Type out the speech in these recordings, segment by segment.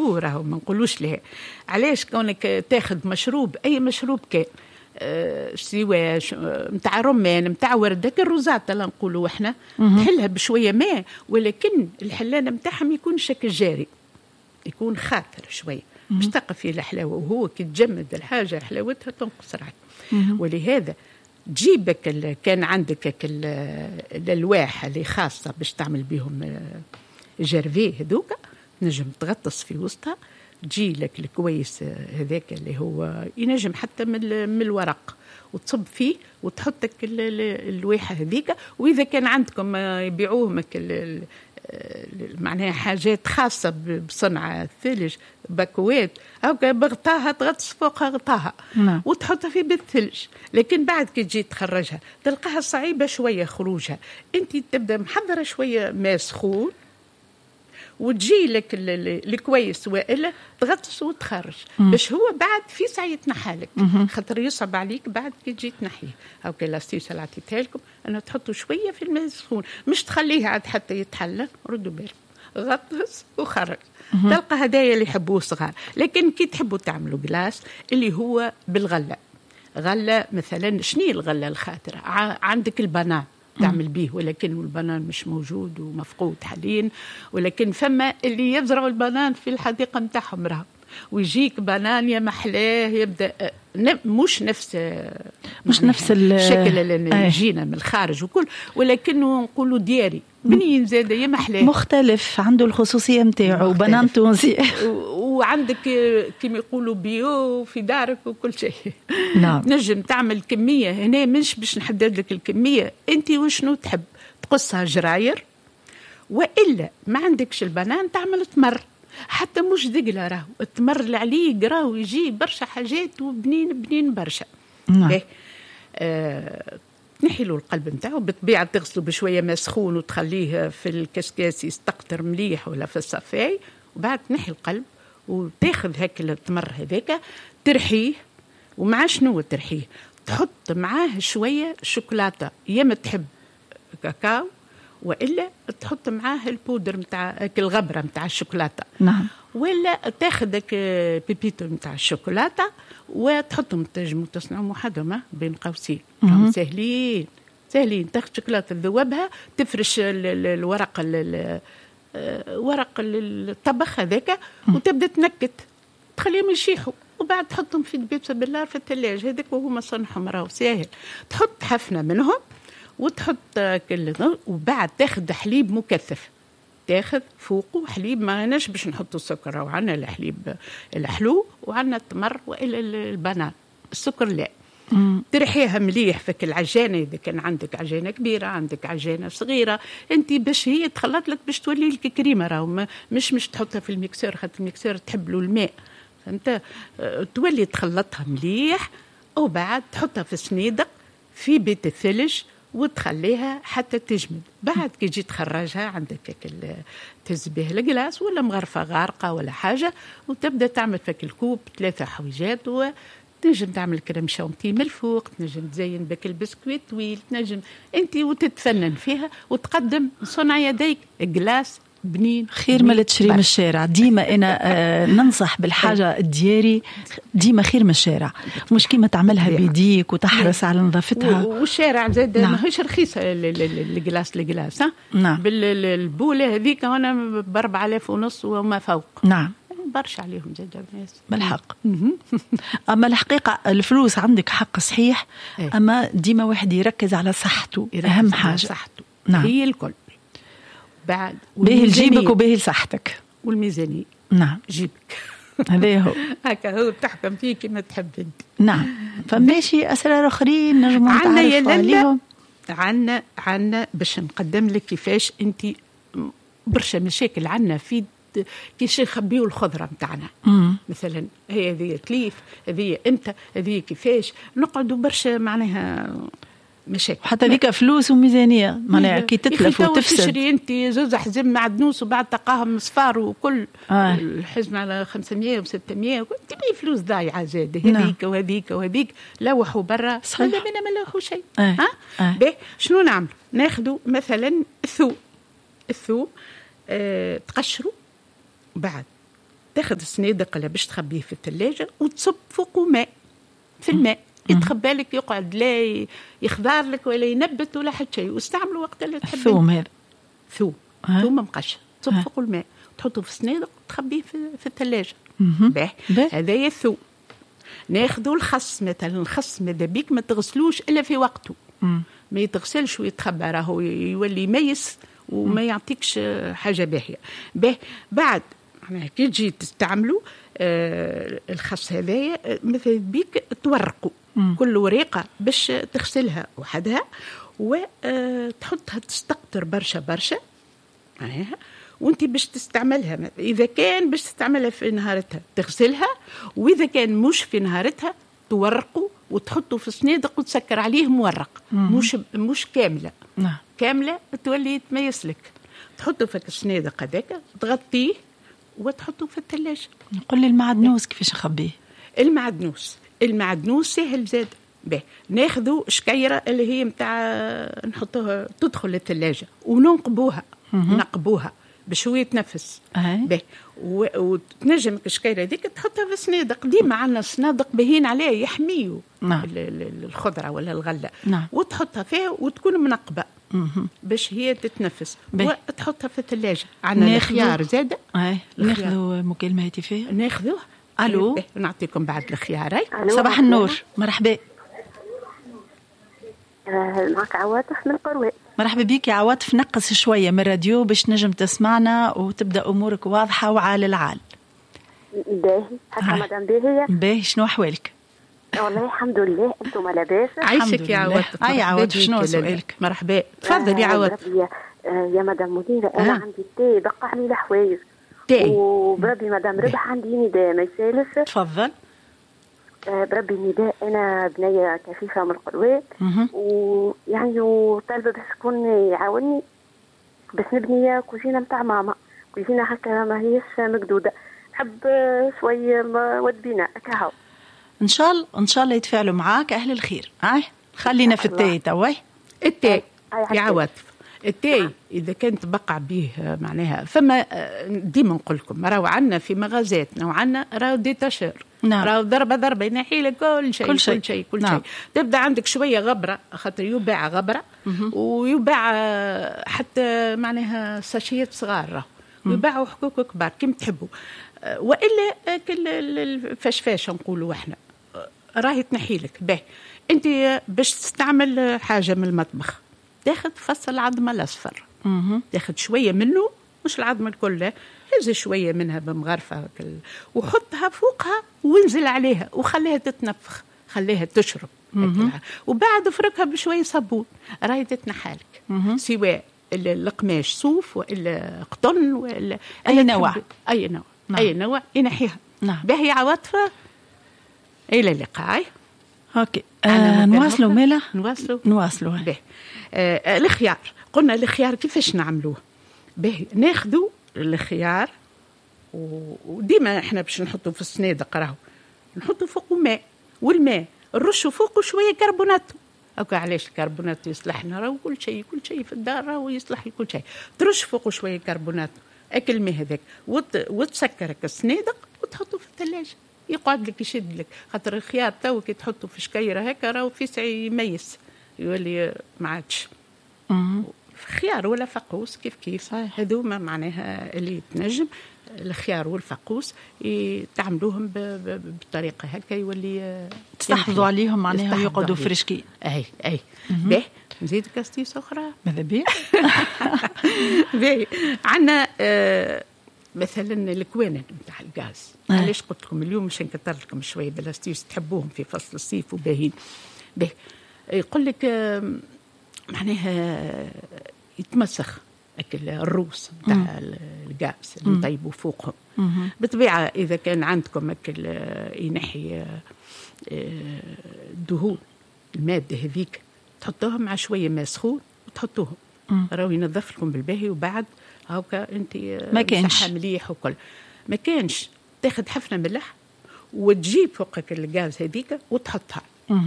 نقولوه راهو ما نقولوش لها. علاش كونك تاخذ مشروب أي مشروب كان سواء متاع رمان متاع وردة الروزات لا نقولوا احنا تحلها بشوية ماء، ولكن الحلانة متاعهم يكون شكل جاري، يكون خاطر شوية باش تقف فيه الحلاوة، وهو كي تجمد الحاجة حلاوتها تنقص راك. ولهذا تجيبك كان عندك الألواح اللي خاصة باش تعمل بهم جرفيه هذوك، نجم تغطس في وسطها، تجي لك الكويس هذاك اللي هو ينجم حتى من الورق، وتصب فيه وتحطك الواحة هذيك. وإذا كان عندكم يبيعوهم معناها حاجات خاصة بصنع الثلج باكوات أو بغطاها تغطس فوقها غطاها وتحطها في بالثلج. لكن بعد كي تجي تخرجها تلقاها صعيبة شوية خروجها، أنت تبدأ محضرة شوية ماء سخون وتجي لك الكويس والا تغطس وتخرج باش هو بعد في ساعه يتنحالك، خاطر يصعب عليك بعد كي تجي تنحيه. او كلاستيس اللي عطيتها لكم انا تحطوا شويه في الماء السخون، مش تخليه عاد حتى يتحلى، ردوا بالك غطس وخرج. تلقى هدايا اللي يحبوه صغار. لكن كي تحبوا تعملوا جلاس اللي هو بالغله، غله مثلا شني الغله الخاطره، عندك البنان تعمل به، ولكن البنان مش موجود ومفقود حاليا، ولكن فما اللي يزرعوا البنان في الحديقة متاعهم راهو، ويجيك بنان يا محلاه يبدأ مش نفس الشكل اللي يجينا من الخارج وكل، ولكنه نقولوا دياري بنين زاده يا محلاه مختلف، عنده الخصوصية متاعه وبنان تونسي وعندك كما يقولوا بيو في دارك وكل شيء. نعم. نجم تعمل كمية هنا، مش باش نحدد لك الكمية، انت وشنو تحب تقصها جراير، وإلا ما عندكش البنان تعمل تمر، حتى مش دقلة راهو التمر اللي عليه راهو يجي برشا حاجات وبنين برشا. نعم. تنحي له القلب نتاعو بالطبيعة، تغسله بشوية ماء سخون وتخليه في الكسكاس يستقطر مليح ولا في الصفاي، وبعد تنحي القلب وتاخذ هاك التمر هذاك ترحيه. ومع شنو ترحيه؟ تحط معاه شوية شوكولاتة، يا ما تحب كاكاو وإلا تحط معاه البودر متاع الغبرة متاع الشوكولاتة. نعم. ولا تاخذك بيبيتو متاع الشوكولاتة وتحطهم، تنجموا تصنعوا محدمة بين قوسين، سهلين تاخذ شوكولاتة تذوبها، تفرش الورق ورق الطبخ هذاك وتبدأ تنكت، تخليهم يشيحوا، وبعد تحطهم في دبيبسة بالنار في الثلاجة هذاك وهما صنعهم راهو ساهل. تحط حفنة منهم وتحط وبعد تاخذ حليب مكثف، تاخذ فوقه حليب، ما ناش باش نحطوا سكر، وعنا الحليب الحلو وعنا التمر وإلا البنان، السكر لا. ترحيها مليح فك العجانة، إذا كان عندك عجانة كبيرة عندك عجانة صغيرة، أنت باش هي تخلط لك باش تولي لك كريمة راهو، مش تحطها في الميكسور، خاطر الميكسور تحب له الماء، فهمت؟ تولي تخلطها مليح، وبعد تحطها في صنيدق في بيت الثلج وتخليها حتى تجمد. بعد كي تجي تخرجها عندك تزبيه الجلاس ولا مغرفة غارقة ولا حاجة، وتبدأ تعمل فك الكوب 3 حويجات، وتنجم تعمل كريم شانتيه من الفوق، تنجم تزين بك البسكويت طويل، تنجم انت وتتفنن فيها وتقدم صنع يديك جلاس بنين خير ما تشري من الشارع. ديما انا ننصح بالحاجه الدياري ديما خير من الشارع، مش كيما تعملها بيديك وتحرص على نظافتها. والشارع زاد ماهيش رخيصه الجلاس نعم. بالبوله هذيك انا ب4500 وما فوق. نعم. برشا عليهم زاد الناس بالحق. اما الحقيقه الفلوس عندك حق صحيح، اما ديما واحد يركز على صحته، اهم حاجه صحته. نعم. هي الكل بعد باهي لجيبك وباهي لصحتك. والميزانية نعم جيبك هذا هو هكا هو تحكم فيه كما تحب انت. نعم. فماشي اسرار اخرين نجموا نتعرفوا عليهم. عنا باش نقدم لك كيفاش انت برشا مشاكل عنا في كيش نخبيو الخضره نتاعنا. مثلا هذه تليف، هذه امتى، هذه كيفاش نقعدوا برشا معناها مشاكل، حتى ذيك فلوس وميزانيه معناها كي تتلف وتفسد. تشري انت زوز حزم معدنوس وبعد تلقاهم صفار وكل الحزم على 500 و600 انت بي فلوس ضايعه زاد هذيك وهذيك وهذيك لوحوا برا هذا منا ما له شيء. شنو نعمل؟ ناخذوا مثلا الثوم تقشروا، بعد تاخذ الصنادق اللي باش تخبيه في الثلاجة وتصب فوقه ماء في الماء يتخبى لك، يقعد لا يخضر لك ولا ينبت ولا حتى شيء، واستعمله وقت اللي تحب. الثوم هذا ثوم مقشر، تصب فوق الماء تحطه في الصنادق وتخبيه في الثلاجة. هذا الثوم. ناخذوا الخس مثلا، الخس ماذا بيك ما تغسلوش الا في وقته، ما يتغسلش ويتخبى، راهو يولي ميس وما يعطيكش حاجه باهيه. بعد كي تجي تستعملوا الخس هذايا مثلا بيك تورقوا كل ورقه باش تغسلها وحدها وتحطها تستقطر برشا وانت باش تستعملها. اذا كان باش تستعملها في نهارتها تغسلها، واذا كان مش في نهارتها تورقوا وتحطوا في صنادق وتسكر عليه مورق، مش كامله. كامله تولي تميز لك، تحطوا في الصنادق هذاك تغطيه وتحطوا في الثلاجه. قل لي المعدنوس كيفاش اخبيه؟ المعدنوس سهل زاد. ناخذوا شكيره اللي هي متاع نحطوها تدخل الثلاجه وننقبوها نقبوها بشويه نفس. وتنجم الشكيره هذيك تحطها في صنادق. ديما عندنا صنادق باهين عليه يحميوا الخضره ولا الغله. وتحطها فيها وتكون منقبه باش هي تتنفس وتحطها في الثلاجه. عندنا الخيار زاد. ناخذوا مكالمه هاتفيه. ناخذوه. الو، نعطيكم بعد الخيار. صباح النور، مرحبا. معك عواطف من قروة. مرحبا بيك يا عواطف. نقص شوية من الراديو باش نجم تسمعنا وتبدأ أمورك واضحة وعال العال. باهي حتى مدام باهية. باهي، شنو أحوالك؟ والله الحمد لله، أنتم لاباس؟ عايشك يا عواطف. يا عواطف، شنو سؤالك؟ مرحبا، تفضل يا عواطف. يا مدام مديرة، أنا عندي تي دق علي الحوايج وبربي مدام ربح عندي نداء ما يسالف. تفضل. بربي النداء، أنا بنية كفيفة من القروات ويعني وطالبة باش يكون يعاوني باش نبني كوزينة متاع ماما، كوزينة هكا ما هيش مقدودة، نحب شوية ود بناء كهو. إن شاء الله يتفاعلوا معاك أهل الخير. خلينا في التاي توا. التاي يا عواطف، التاي إذا كنت بقع به معناها فما ديما نقول لكم راهو عندنا في مغازاتنا وعندنا راهو ديتاشور. راهو ضربة ينحي لك كل شيء. تبدأ عندك شوية غبرة، خاطر يباع غبرة ويباع حتى معناها ساشيات صغار راهو ويباعوا حقوق كبار كم تحبوا. وإلا كل الفشفاش نقولوا احنا راهي تنحي لك. به انت باش تستعمل حاجة من المطبخ تاخذ فص العظمة الأصفر، تاخذ شوية منه، مش العظمة الكل، هز شوية منها بمغرفة وحطها فوقها وانزل عليها وخليها تتنفخ، خليها تشرب. وبعد فركها بشوية صابون راهي تتنحالك. سواء القماش صوف وإلا قطن وإلا أي نوع ينحيها. باهي عواطفة. إلى اللقاء. اوكي. نواصلوا مالا. نواصلوا. الخيار، قلنا الخيار كيفاش نعملوه؟ باهي ناخذوا الخيار وديما احنا باش نحطوا في الصنادق راهو نحطوا فوقه ماء، والماء نرشوا فوقه شويه كربونات. هكا علاش الكربونات يصلحنا؟ راهو كل شيء في الدار راهو يصلح لكل شيء. ترش فوقه شويه كربونات اكل الماء هذاك وتسكرك الصنادق وتحطه في الثلاجه يقعد لك يشد لك. خاطر الخيار تو كي تحطه في شكيره هكا راهو في ساعه يميس يولي ما عادش خيار ولا فقوس كيف هذوما معناها اللي تنجم الخيار والفقوس تعملوهم بطريقه هكا يولي تستحفظوا عليهم معناها يقعدوا فريشكي. اي باهي نزيد كاستيس اخرى ماذا بيه. باهي عندنا مثلا الكوانن نتاع الغاز. علاش قلت لكم اليوم مش نكثر لكم شويه بلاستيس تحبوهم في فصل الصيف وباهين. باهي يقول لك معناها يتمسخ أكل الروس نتاع الغاز اللي نطيبوا فوقهم. بطبيعة إذا كان عندكم أكل ينحي دهون المادة هذيك تحطوهم مع شوية ماء سخون وتحطوهم راهو ينظف لكم بالباهي. وبعد هاكا أنت ما كانش مليح وكل ما كانش تاخد حفنة ملح وتجيب فوقك الغاز هذيك وتحطها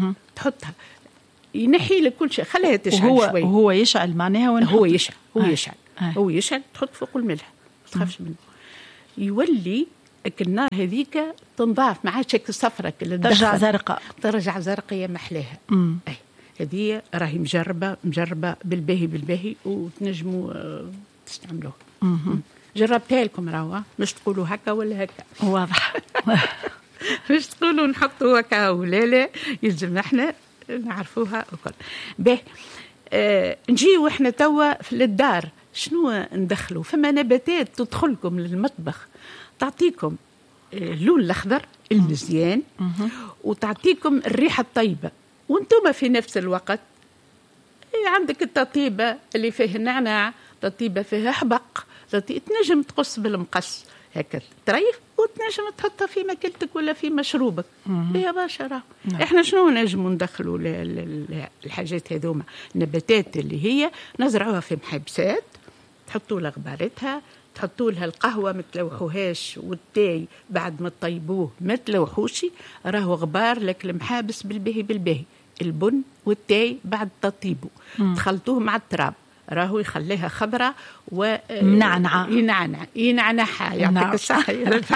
ينحي لك كل شيء، خليها تشعل شوي وهو يشعل معناها هو يشعل تحط فوق الملح ما تخافش منه. يولي النار هذيك تنضاف مع هيك صفرة ترجع زرقاء، ترجع زرقاء يا محلاها. اي هذه راهي مجربة بالباهي وتنجموا تستعملوها. جربتها لكم راهو، مش تقولوا هكا ولا هكا. واضح. مش تقولوا نحطوا هكا ولا لا، يلزم احنا نعرفوها وكل. به نجيو احنا توا للدار شنو ندخلوا؟ فما نباتات تدخلكم للمطبخ تعطيكم اللون الأخضر المزيان وتعطيكم الريحة الطيبة، وانتم في نفس الوقت عندك التطيبة اللي فيه النعناع، تطيبة فيها حبق، تنجم تقص بالمقص هكا تريف وتنجم تحطها في ماكلتك ولا في مشروبك. يا باشا احنا شنو نجموا ندخلوا الحاجات هذوما؟ النباتات اللي هي نزرعوها في محبسات، تحطوا لها غبارتها، تحطوا لها القهوة ما تلوحوهاش، والتاي بعد ما تطيبوه ما تلوحوش، راهو غبار لك المحابس بالباهي. البن والتاي بعد تطيبه تخلطوه مع التراب راهو يخليها خضراء ومنعنعة ينعنعها يعطيك الصحة.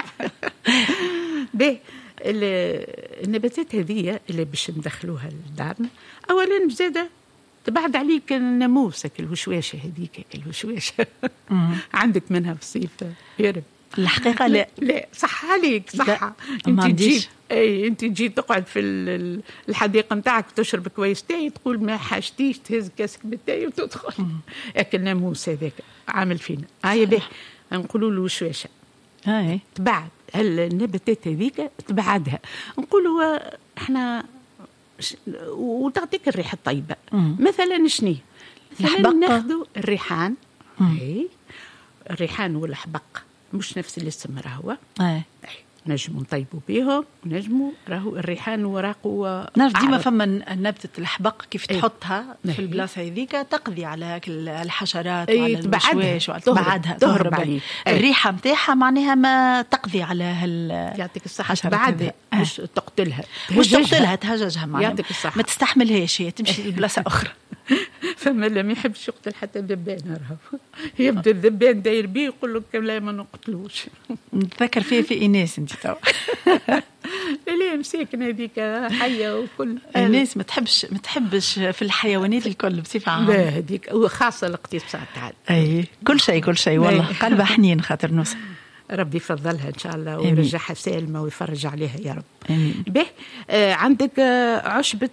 به النباتات هذه اللي باش ندخلوها لدارنا، أولا بزادة تبعد عليك الناموسك الوشواشة هذيك الوشواشة. عندك منها في الصيف يرب الحقيقة؟ لا صح عليك صح. انت تجي تقعد في الحديقة نتاعك تشرب كويس تاي، تقول ما حاجتيش، تهز كاسك بالتاي وتدخل. لكن الناموس هذاك عامل فينا به نقولوا له وشواشة. تبعد النباتات هذيك تبعدها، نقولوا احنا وتعطيك الريحة الطيبة. مثلا شني؟ مثلا ناخذوا الريحان. الريحان والحبق مش نفس الاسم راهو. نجموا نطيبوا بيهم، ونجموا راهو الريحان وراقه. نعرف ديما فما نبتة الحبق كيف تحطها في البلاصة هذيك تقضي على الحشرات وعلى الوشواش وتبعدها، تهرب عليه. الريحة متاعها معناها ما تقضي على يعطيك الصحة، تبعدها مش تقتلها، تهججها معناها ما تستحملهاش، هي تمشي لبلاصة أخرى. فما اللي ما يحبش يقتل حتى الذبان راهو، يبدا الذبان داير بيه يقول لك لا ما نقتلوش. نتذكر في إيناس انت توا. لا مساكن هذيك حيه وكل الناس ما تحبش في الحيوانات الكل بصفه عامه. لا هذيك وخاصه الاقتصاد تعال. كل شيء والله قلبها حنين خاطر نوسة. ربي يفضلها ان شاء الله ويرجعها سالمه ويفرج عليها يا رب. به عندك عشبه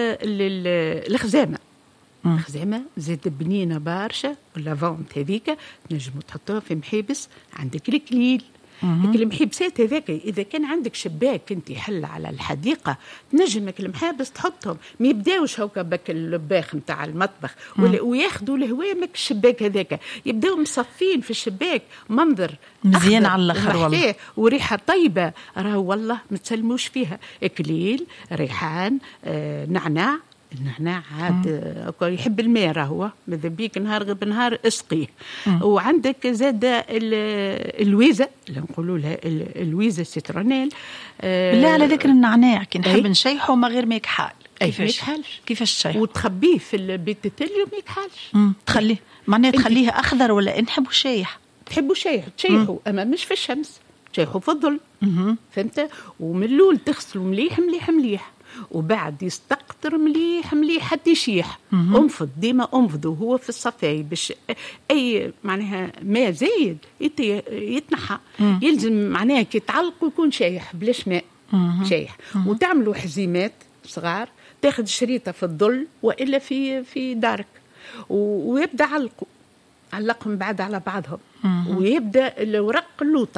الخزامه. الخزامة زاد بنينة بارشة، واللافونت هذيك تنجموا تحطوها في محيبس. عندك الكليل، المحيبسات هذاك إذا كان عندك شباك انت يحل على الحديقة تنجمك المحابس تحطهم، ما يبداوش هوكا بك اللباخ نتاع المطبخ وياخدوا الهواء مك الشباك هذاك، يبداو مصفين في الشباك منظر مزيان على الآخر والله، وريحة طيبة راهو والله ما تسلموش فيها. إكليل، ريحان، نعناع. النعناع عاد يحب الماء راهو، ماذا بيك نهار غير بنهار اسقيه. وعندك زاد الويزه اللي نقولوا لها الويزه سيترونيل. بالله على ذكر النعناع كي نحب نشيحه ما غير ما يكحل. كيفاش تشيح وتخبيه في البيت التلي وما يكحلش. تخليه معناها تخليه اخضر ولا نحبوا شايح؟ تحبوا شايح تشيحوا، اما مش في الشمس، تشيحوا في الظل. فهمت؟ ومن الاول تغسلوا مليح مليح مليح، وبعد يستقطر مليح مليح حتى يشيح. انفض ديما انفضوا هو في الصفاي باش اي معناها ماء زايد يتنحى. يلزم معناها كي تعلق يكون شايح بلاش ماء شايح. وتعملوا حزيمات صغار، تاخذ شريطه في الظل والا في دارك، ويبدا علقهم بعد على بعضهم. ويبدا الورق اللوطه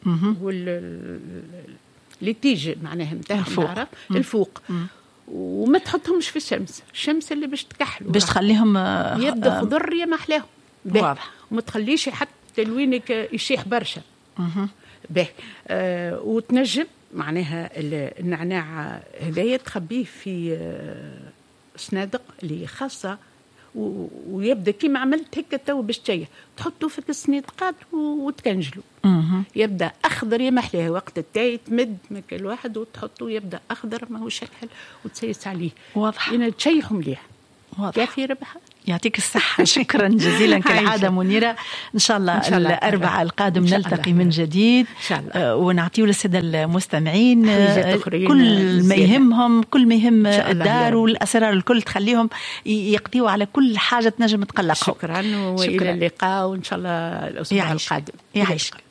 اللي تيجي معناها نتاعهم الفوق. وما تحطهمش في الشمس اللي باش تكحلوا، باش تخليهم يبدا خضر يا محلاهم. واضح. وما تخليش حتى لوينك يشيح برشا. به وتنجم معناها النعناع هذايا تخبيه في صنادق اللي خاصه، ويبدا كيما عملت هيك تو باش تشيح تحطوا في الصنادقات وتكنجلوا. يبدا اخضر يا محلاه. وقت التاي تمد مكان واحد وتحطوا يبدا اخضر ما هو شكل وتسيس عليه. واضح. لان تشيحوا مليح. واضح. كافي ربحه. يعطيك الصحة. شكرا جزيلا كالعادة منيرة. إن شاء الله الأربعاء القادم نلتقي من جديد ونعطيه للسادة المستمعين كل ما يهمهم، كل ما يهم الدار والأسرار الكل، تخليهم يقضيوا على كل حاجة تنجم تقلقهم. شكرا وإلى اللقاء وإن شاء الله الأسبوع القادم. يعيشك.